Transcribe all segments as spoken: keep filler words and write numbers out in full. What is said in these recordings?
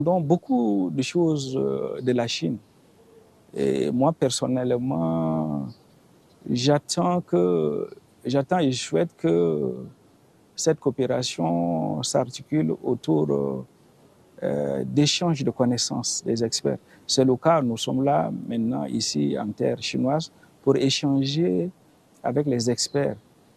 Donc, beaucoup de choses de la Chine. Et moi, personnellement, j'attends que, j'attends et je souhaite que cette coopération s'articule autour euh, d'échanges de connaissances des experts. C'est le cas, nous sommes là maintenant ici en terre chinoise pour échanger avec les experts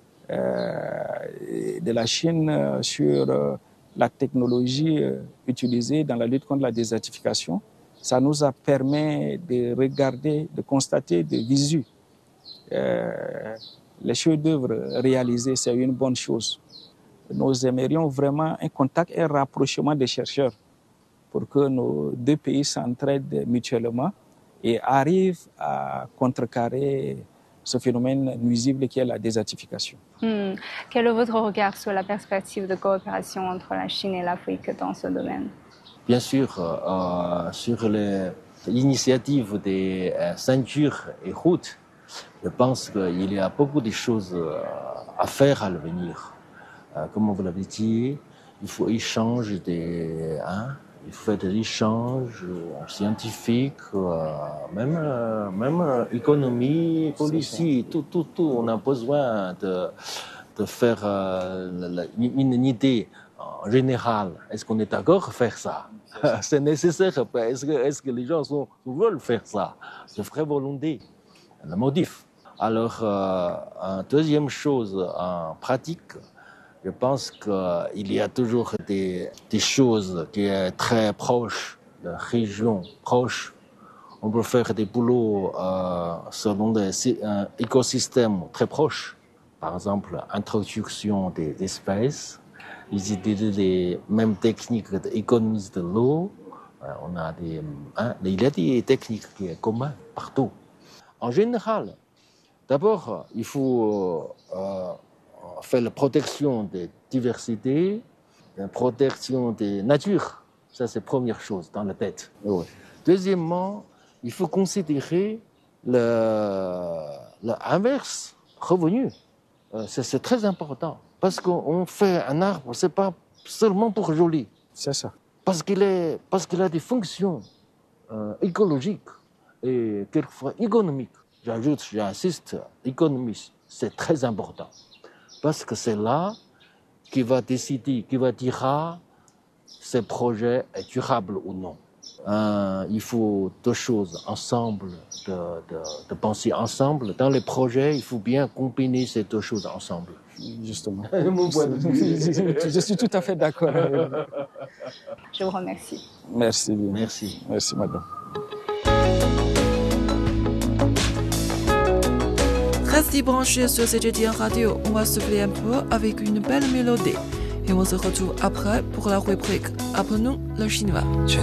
euh, de la Chine sur euh, la technologie euh, utilisée dans la lutte contre la désertification. Ça nous a permis de regarder, de constater de visu euh, les chefs-d'œuvre réalisés, c'est une bonne chose. Nous aimerions vraiment un contact et un rapprochement des chercheurs pour que nos deux pays s'entraident mutuellement et arrivent à contrecarrer ce phénomène nuisible qui est la désertification. Hmm. Quel est votre regard sur la perspective de coopération entre la Chine et l'Afrique dans ce domaine? Bien sûr, euh, sur l'initiative des euh, ceintures et routes, je pense qu'il y a beaucoup de choses à faire à l'avenir. Euh, comme vous l'avez dit, il faut échanger des, hein, il faut faire des échanges scientifiques, euh, même, euh, même économie, politique, tout, tout, tout. On a besoin de, de faire euh, une, une idée en général. Est-ce qu'on est d'accord à faire ça? C'est nécessaire. Est-ce que, est-ce que les gens sont, veulent faire ça? C'est vraie volonté, le motif. Alors, euh, une deuxième chose en pratique, je pense qu'il y a toujours des, des choses qui sont très proches, des régions proches. On peut faire des boulots euh, selon des un écosystèmes très proches. Par exemple, introduction des espèces, les idées des mêmes techniques d'économie de l'eau. On a des, hein, il y a des techniques qui sont communes partout. En général, d'abord, il faut euh, faire la protection des diversités, la protection des natures. Ça, c'est la première chose dans la tête. Oui. Deuxièmement, il faut considérer l'inverse, revenu. C'est, c'est très important. Parce qu'on fait un arbre, ce n'est pas seulement pour joli. C'est ça. Parce qu'il, est, parce qu'il a des fonctions euh, écologiques et quelquefois économiques. J'ajoute, j'insiste, économiste, c'est très important. Parce que c'est là qui va décider, qui va dire si ce projet est durable ou non. Euh, il faut deux choses ensemble, de, de, de penser ensemble. Dans les projets, il faut bien combiner ces deux choses ensemble. Justement. Je suis tout à fait d'accord avec vous. Je vous remercie. Merci bien. Merci. Merci, madame. Restez branchés sur C G T N Radio. On va souffler un peu avec une belle mélodie. Et on se retrouve après pour la rubrique Apprenons le chinois.